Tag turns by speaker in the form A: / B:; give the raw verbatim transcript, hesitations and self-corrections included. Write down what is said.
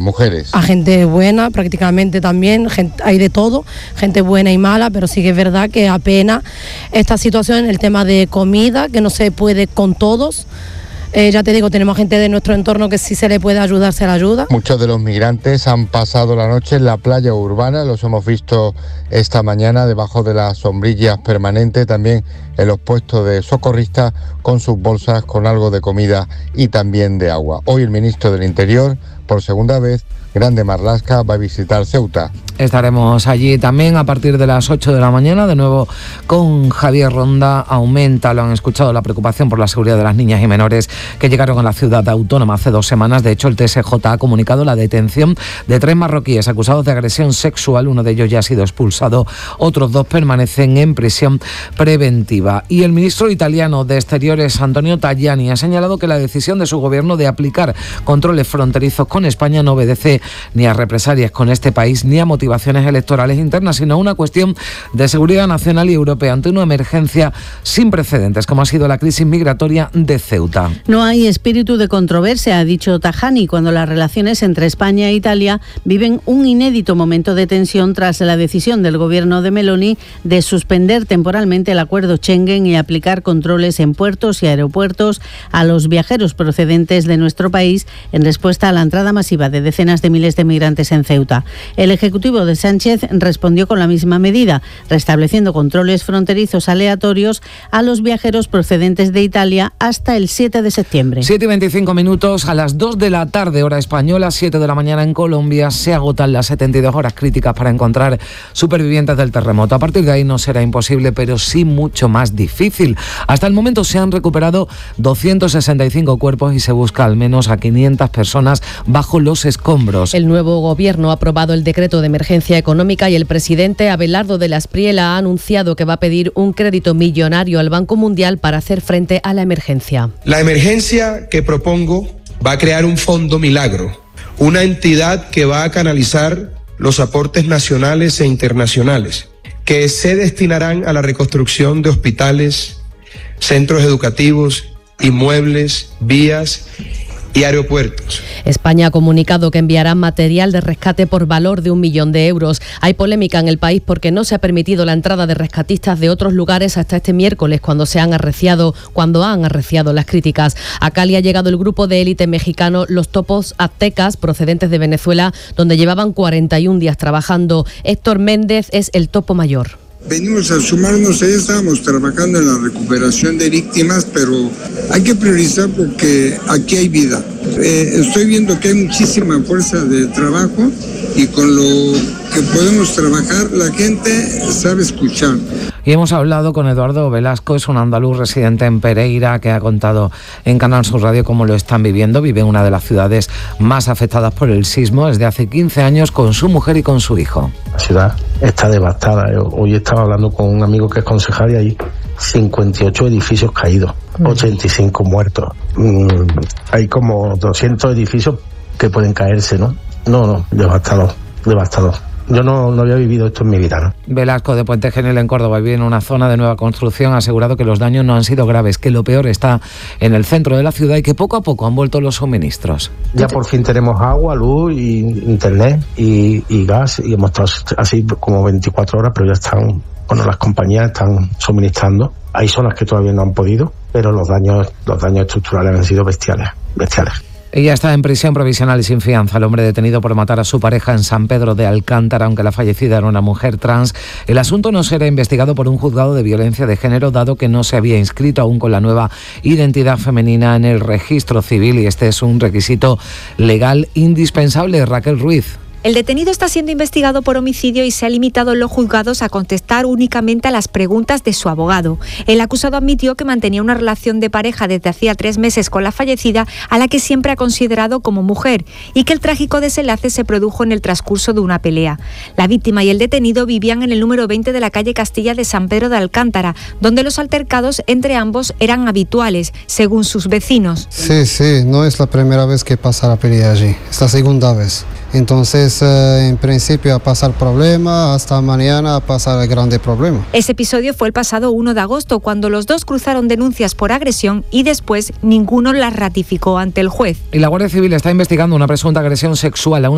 A: mujeres.
B: A gente buena prácticamente también, gente, hay de todo, gente buena y mala, pero sí que es verdad que apenas esta situación, el tema de comida, que no se puede con todos. Eh, ya te digo, tenemos gente de nuestro entorno que si se le puede ayudar, se le ayuda.
A: Muchos de los migrantes han pasado la noche en la playa urbana, los hemos visto esta mañana debajo de las sombrillas permanentes, también en los puestos de socorristas con sus bolsas con algo de comida y también de agua. Hoy el ministro del Interior, por segunda vez, Grande Marlaska, va a visitar Ceuta.
C: Estaremos allí también a partir de las ocho de la mañana, de nuevo con Javier Ronda. Aumenta, lo han escuchado, la preocupación por la seguridad de las niñas y menores que llegaron a la ciudad autónoma hace dos semanas. De hecho, el T S J ha comunicado la detención de tres marroquíes acusados de agresión sexual. Uno de ellos ya ha sido expulsado, otros dos permanecen en prisión preventiva. Y el ministro italiano de Exteriores, Antonio Tajani, ha señalado que la decisión de su gobierno de aplicar controles fronterizos con España no obedece ni a represalias con este país ni a motivaciones electorales internas, sino una cuestión de seguridad nacional y europea ante una emergencia sin precedentes, como ha sido la crisis migratoria de Ceuta.
D: No hay espíritu de controversia, ha dicho Tajani, cuando las relaciones entre España e Italia viven un inédito momento de tensión tras la decisión del gobierno de Meloni de suspender temporalmente el acuerdo Schengen y aplicar controles en puertos y aeropuertos a los viajeros procedentes de nuestro país en respuesta a la entrada masiva de decenas de miles de migrantes en Ceuta. El Ejecutivo de Sánchez respondió con la misma medida, restableciendo controles fronterizos aleatorios a los viajeros procedentes de Italia hasta el siete de septiembre.
C: siete y veinticinco minutos, a las dos de la tarde, hora española, siete de la mañana en Colombia, se agotan las setenta y dos horas críticas para encontrar supervivientes del terremoto. A partir de ahí no será imposible, pero sí mucho más difícil. Hasta el momento se han recuperado doscientos sesenta y cinco cuerpos y se busca al menos a quinientas personas bajo los escombros.
E: El nuevo gobierno ha aprobado el decreto de emergencia económica y el presidente Abelardo de la Espriella ha anunciado que va a pedir un crédito millonario al Banco Mundial para hacer frente a la emergencia.
F: La emergencia que propongo va a crear un fondo milagro, una entidad que va a canalizar los aportes nacionales e internacionales, que se destinarán a la reconstrucción de hospitales, centros educativos, inmuebles, vías y aeropuertos.
E: España ha comunicado que enviará material de rescate por valor de un millón de euros. Hay polémica en el país porque no se ha permitido la entrada de rescatistas de otros lugares hasta este miércoles, cuando se han arreciado, cuando han arreciado las críticas. A Cali ha llegado el grupo de élite mexicano Los Topos Aztecas, procedentes de Venezuela, donde llevaban cuarenta y un días trabajando. Héctor Méndez es el topo mayor.
G: Venimos a sumarnos, ya estábamos trabajando en la recuperación de víctimas, pero hay que priorizar porque aquí hay vida. Eh, estoy viendo que hay muchísima fuerza de trabajo y con lo que podemos trabajar, la gente sabe escuchar.
C: Y hemos hablado con Eduardo Velasco, es un andaluz residente en Pereira, que ha contado en Canal Sur Radio cómo lo están viviendo. Vive en una de las ciudades más afectadas por el sismo desde hace quince años con su mujer y con su hijo.
H: La ciudad está devastada. Hoy estaba hablando con un amigo que es concejal y hay cincuenta y ocho edificios caídos, ochenta y cinco muertos. Mm, hay como doscientos edificios que pueden caerse, ¿no? No, no, devastador, devastador. Yo no, no había vivido esto en mi vida, ¿no?
C: Velasco, de Puente Genil, en Córdoba, vive en una zona de nueva construcción. Ha asegurado que los daños no han sido graves, que lo peor está en el centro de la ciudad y que poco a poco han vuelto los suministros.
H: Ya por fin tenemos agua, luz, y internet y, y gas, y hemos estado así como veinticuatro horas, pero ya están, bueno, las compañías están suministrando. Hay zonas que todavía no han podido, pero los daños, los daños estructurales han sido bestiales, bestiales.
C: Ella está en prisión provisional y sin fianza. El hombre detenido por matar a su pareja en San Pedro de Alcántara, aunque la fallecida era una mujer trans. El asunto no será investigado por un juzgado de violencia de género, dado que no se había inscrito aún con la nueva identidad femenina en el registro civil, y este es un requisito legal indispensable. Raquel Ruiz.
I: El detenido está siendo investigado por homicidio y se ha limitado en los juzgados a contestar únicamente a las preguntas de su abogado. El acusado admitió que mantenía una relación de pareja desde hacía tres meses con la fallecida, a la que siempre ha considerado como mujer, y que el trágico desenlace se produjo en el transcurso de una pelea. La víctima y el detenido vivían en el número veinte de la calle Castilla de San Pedro de Alcántara, donde los altercados entre ambos eran habituales, según sus vecinos.
J: Sí, sí, no es la primera vez que pasa la pelea allí, es la segunda vez. Entonces, eh, en principio, a pasar problema, hasta mañana a pasar el grande problema.
I: Ese episodio fue el pasado uno de agosto, cuando los dos cruzaron denuncias por agresión y después ninguno las ratificó ante el juez.
C: Y la Guardia Civil está investigando una presunta agresión sexual a una